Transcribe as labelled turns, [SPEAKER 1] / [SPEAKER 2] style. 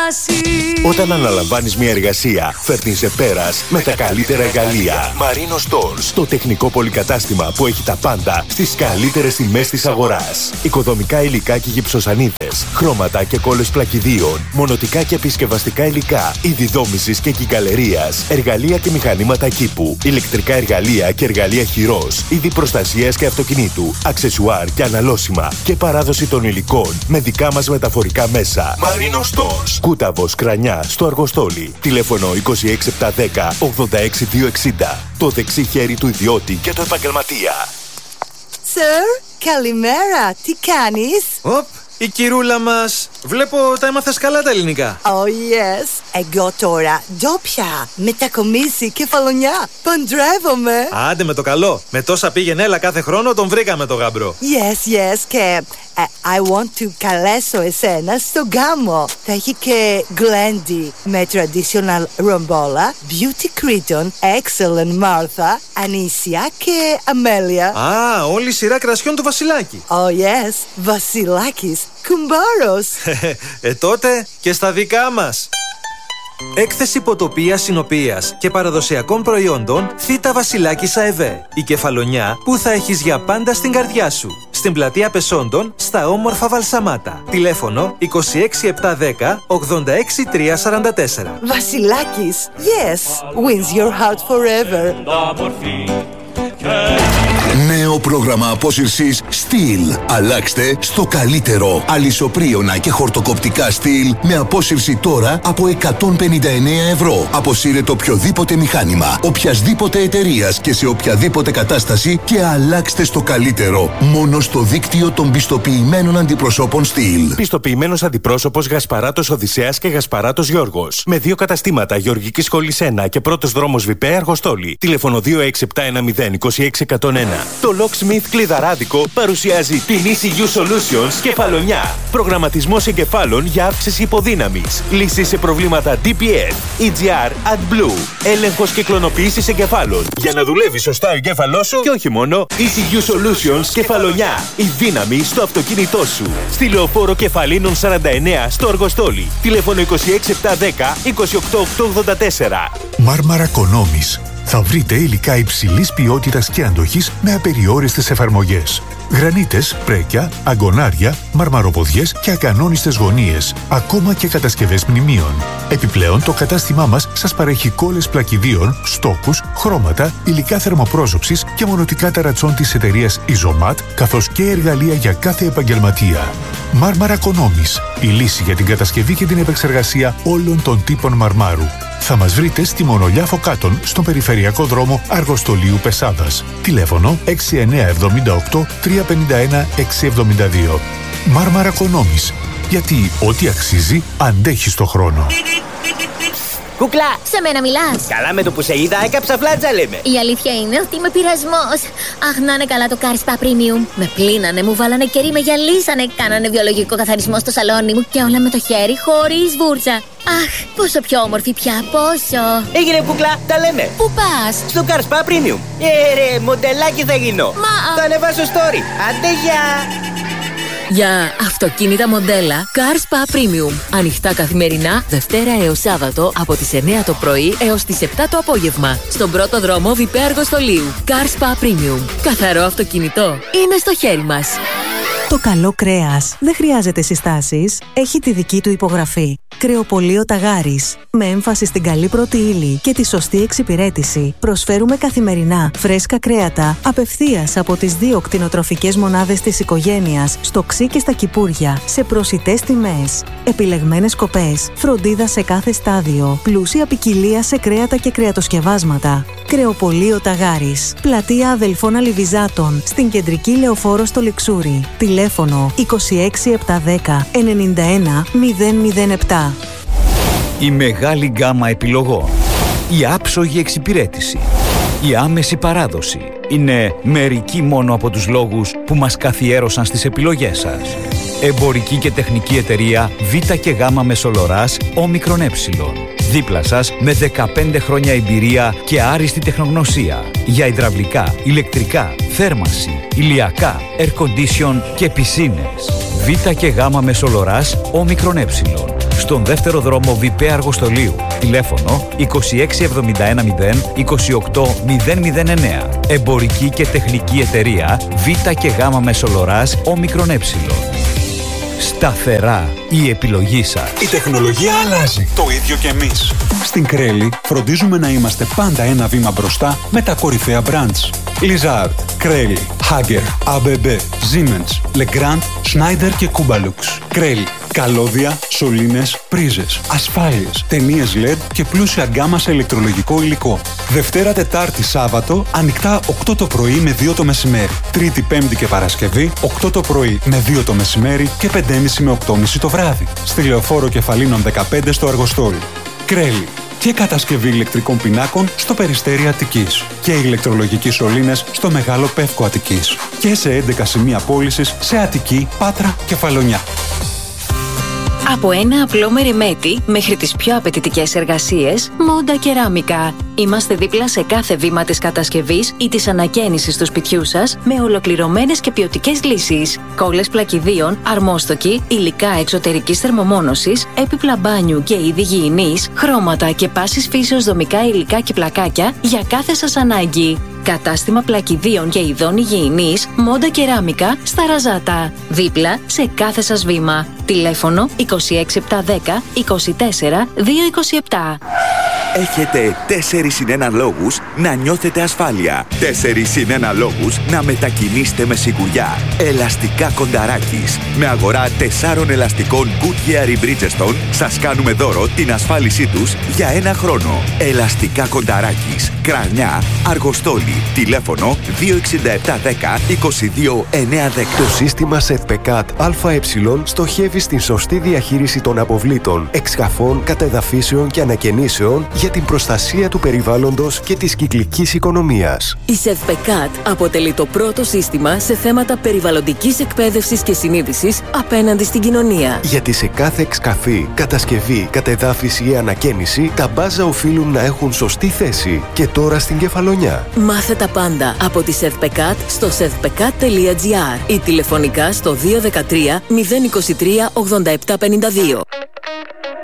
[SPEAKER 1] φτάσει.
[SPEAKER 2] Όταν αναλαμβάνεις μια εργασία, φέρνεις σε πέρας με τα καλύτερα εργαλεία. Marino Stores, το τεχνικό πολυκατάστημα που έχει τα πάντα στις καλύτερες τιμές της αγοράς. Οικοδομικά υλικά και γυψοσανίδες, χρώματα και κόλλες πλακιδίων, μονοτικά και επισκευαστικά υλικά, είδη δόμησης και κυκαλερίας, εργαλεία και μηχανήματα κήπου, ηλεκτρικά εργαλεία και εργαλεία χειρός, είδη προστασίας και αυτοκινήτου, αξεσουάρ και αναλώσιμα και παράδοση των υλικών με δικά μας μεταφορικά μέσα. Marino Stores, Κούταβος, Κρανιά, στο Αργοστόλι. Τηλέφωνο 26710 86260. Το δεξί χέρι του ιδιώτη και του επαγγελματία.
[SPEAKER 3] Sir, καλημέρα. Τι κάνεις?
[SPEAKER 4] Η κυρούλα μας. Βλέπω τα έμαθες καλά τα ελληνικά.
[SPEAKER 3] Oh yes. Εγώ τώρα ντόπια, μετακομίσει Κεφαλονιά. Παντρεύομαι.
[SPEAKER 4] Άντε με το καλό. Με τόσα πήγαινε έλα κάθε χρόνο τον βρήκαμε το γαμπρό.
[SPEAKER 3] Yes και I want to καλέσω εσένα στο γάμο. Θα έχει και γλέντι με traditional ρομβόλα, beauty Cretan, excellent Martha, Ανήσια και Αμέλεια.
[SPEAKER 4] Όλη η σειρά κρασιών του Βασιλάκη.
[SPEAKER 3] Oh yes, Βασιλάκης, κουμπάρος.
[SPEAKER 4] Τότε και στα δικά μας. Έκθεση ποτοπίας συνοπίας και παραδοσιακών προϊόντων Θήτα Βασιλάκης ΑΕΒ. Η Κεφαλονιά που θα έχεις για πάντα στην καρδιά σου. Στην πλατεία Πεσόντων, στα όμορφα Βαλσαμάτα. Τηλέφωνο 26710 86344.
[SPEAKER 3] Βασιλάκης, yes, wins your heart forever.
[SPEAKER 5] Νέο πρόγραμμα απόσυρσης Steel. Αλλάξτε στο καλύτερο. Αλυσοπρίωνα και χορτοκοπτικά Steel με απόσυρση τώρα από 159 ευρώ. Αποσύρετε οποιοδήποτε μηχάνημα, οποιασδήποτε εταιρείας και σε οποιαδήποτε κατάσταση και αλλάξτε στο καλύτερο. Μόνο στο δίκτυο των πιστοποιημένων αντιπροσώπων Steel.
[SPEAKER 2] Πιστοποιημένος αντιπρόσωπος Γασπαράτος Οδυσσέας και Γασπαράτος Γιώργος. Με 2 καταστήματα, Γεωργική Σχολής 1 και πρώτος δρόμος Βιπέ Αργοστόλη. Τηλέφωνο 26710 Το Locksmith Κλειδαράδικο παρουσιάζει την ECU Solutions Κεφαλονιά. Προγραμματισμός εγκεφάλων για αύξηση υποδύναμης. Λύσεις σε προβλήματα DPN, EGR, AdBlue. Έλεγχος και κλωνοποίησης εγκεφάλων. Για να δουλεύει σωστά ο εγκέφαλός σου και όχι μόνο. ECU Solutions Κεφαλονιά. Η δύναμη στο αυτοκίνητό σου. Στη Λεωφόρο Κεφαλίνων 49 στο Αργοστόλι. Τηλέφωνο 26710 28884.
[SPEAKER 6] Μάρμαρα Κονόμης. Θα βρείτε υλικά υψηλής ποιότητας και αντοχής με απεριόριστες εφαρμογές. Γρανίτες, πρέκια, αγκονάρια, μαρμαροποδιές και ακανόνιστες γωνίες, ακόμα και κατασκευές μνημείων. Επιπλέον, το κατάστημά μας σας παρέχει κόλλες πλακιδίων, στόκους, χρώματα, υλικά θερμοπρόζωψης και μονοτικά ταρατσών της εταιρείας Isomat, καθώς και εργαλεία για κάθε επαγγελματία. Μάρμαρα Κονόμης, η λύση για την κατασκευή και την επεξεργασία όλων των τύπων μαρμάρου. Θα μας βρείτε στη Μονολιά Φωκάτων, στον περιφερειακό δρόμο Αργοστολίου Πεσάδας. Τηλέφωνο 6978 351 672. Μάρμαρα Κονόμης. Γιατί ό,τι αξίζει αντέχει στο χρόνο.
[SPEAKER 7] Κούκλα, σε μένα μιλάς?
[SPEAKER 8] Καλά, με το που σε είδα έκαψα φλάτσα, λέμε.
[SPEAKER 7] Η αλήθεια είναι ότι είμαι πειρασμός. Αχ, να είναι καλά το Car Spa Premium. Με πλύνανε, μου βάλανε κερί, με γυαλίσανε, κάνανε βιολογικό καθαρισμό στο σαλόνι μου και όλα με το χέρι, χωρίς βούρτσα. Αχ, πόσο πιο όμορφη πια, πόσο.
[SPEAKER 8] Έγινε, Κούκλα, τα λέμε.
[SPEAKER 7] Πού πας?
[SPEAKER 8] Στο Car Spa Premium. Ρε, μοντελάκι θα γίνω. Θα ανεβάσω story. Άντε, γεια.
[SPEAKER 9] Για αυτοκίνητα μοντέλα Car Spa Premium. Ανοιχτά καθημερινά, Δευτέρα έως Σάββατο από τις 9 το πρωί έως τις 7 το απόγευμα. Στον πρώτο δρόμο Βιπέ Αργοστολίου. Car Spa Premium. Καθαρό αυτοκίνητο είναι στο χέρι μας.
[SPEAKER 10] Το καλό κρέας δεν χρειάζεται συστάσεις, έχει τη δική του υπογραφή. Κρεοπωλείο Ταγάρης. Με έμφαση στην καλή πρώτη ύλη και τη σωστή εξυπηρέτηση, προσφέρουμε καθημερινά φρέσκα κρέατα απευθείας από τις 2 κτηνοτροφικές μονάδες της οικογένειας, στο Ξύ και στα Κυπούρια, σε προσιτές τιμές. Επιλεγμένες κοπές, φροντίδα σε κάθε στάδιο, πλούσια ποικιλία σε κρέατα και κρεατοσκευάσματα. Κρεοπωλείο Ταγάρης. Πλατεία Αδελφών Αλιβιζάτων, στην κεντρική Λεωφόρο στο Λιξούρι. Τηλέφωνο 26710 91 007.
[SPEAKER 11] Η μεγάλη γκάμα επιλογών, η άψογη εξυπηρέτηση, η άμεση παράδοση είναι μερικοί μόνο από τους λόγους που μας καθιέρωσαν στις επιλογές σας. Εμπορική και τεχνική εταιρεία Β και Γ Μεσολοράς Όμικρον Ε. Δίπλα σας με 15 χρόνια εμπειρία και άριστη τεχνογνωσία για υδραυλικά, ηλεκτρικά, θέρμανση, ηλιακά, air condition και πισίνες. Β και Γ Μεσολοράς Όμικρον Ε. στον δεύτερο δρόμο Βιπέ Αργοστολίου. Τηλέφωνο 26710 28009. Εμπορική και τεχνική εταιρεία Β και Γ Μεσολοράς Όμικρον Ε. Σταθερά η επιλογή σας.
[SPEAKER 1] Η τεχνολογία αλλάζει. Το ίδιο και εμείς. Στην Κρέλη φροντίζουμε να είμαστε πάντα ένα βήμα μπροστά με τα κορυφαία brands. Lizard, Κρέλη, Hager, ABB, Siemens, Legrand, Schneider και Kubalux. Κρέλη. Καλώδια, σωλήνες, πρίζες, ασφάλειες, ταινίες LED και πλούσια γκάμα σε ηλεκτρολογικό υλικό. Δευτέρα, Τετάρτη, Σάββατο, ανοιχτά 8 το πρωί με 2 το μεσημέρι. Τρίτη, Πέμπτη και Παρασκευή, 8 το πρωί με 2 το μεσημέρι και 5.30 με 8.30 το βράδυ. Στη Λεωφόρο Κεφαλίνων 15 στο Αργοστόλι. Κρέλη. Και κατασκευή ηλεκτρικών πινάκων στο Περιστέρι Αττικής. Και ηλεκτρολογικοί σωλήνες στο Μεγάλο Πεύκο Αττικής. Και σε 11 σημεία πώλησης σε Αττική, Πάτρα και Φαλονιά.
[SPEAKER 12] Από ένα απλό μεριμέτι μέχρι τις πιο απαιτητικές εργασίες, Μόντα Κεράμικα. Είμαστε δίπλα σε κάθε βήμα της κατασκευής ή της ανακαίνησης του σπιτιού σας με ολοκληρωμένες και ποιοτικές λύσεις. Κόλλες πλακιδίων, αρμόστοκοι, υλικά εξωτερικής θερμομόνωσης, έπιπλα μπάνιου και είδη γυηνής, χρώματα και πάσης φύσεως δομικά υλικά και πλακάκια για κάθε σας ανάγκη. Κατάστημα πλακιδίων και ειδών υγιεινής Μόντα Κεράμικα στα Ραζάτα. Δίπλα σε κάθε σας βήμα. Τηλέφωνο 26710 24 227.
[SPEAKER 13] Έχετε 4-1 λόγους να νιώθετε ασφάλεια. 4-1 λόγους να μετακινήσετε με σιγουριά. Ελαστικά Κονταράκης. Με αγορά 4 ελαστικών Goodyear ή Bridgestone σας κάνουμε δώρο την ασφάλισή τους για 1 χρόνο. Ελαστικά Κονταράκης. Κρανιά, Αργοστόλη. Τηλέφωνο 26710 22 910.
[SPEAKER 2] Το σύστημα Σεθπεκάτ ΑΕ στοχεύει στην σωστή διαχείριση των αποβλήτων, εξκαφών, κατεδαφίσεων και ανακαινήσεων για την προστασία του περιβάλλοντος και της κυκλικής οικονομίας.
[SPEAKER 9] Η Σεθπεκάτ αποτελεί το πρώτο σύστημα σε θέματα περιβαλλοντικής εκπαίδευσης και συνείδησης απέναντι στην κοινωνία.
[SPEAKER 2] Γιατί σε κάθε εξκαφή, κατασκευή, κατεδάφιση ή ανακαίνιση, τα μπάζα οφείλουν να έχουν σωστή θέση. Και τώρα στην Κεφαλονιά.
[SPEAKER 9] Μάθε τα πάντα από τη Σεθπεκάτ στο sethpekat.gr ή τηλεφωνικά στο 213 023 8752.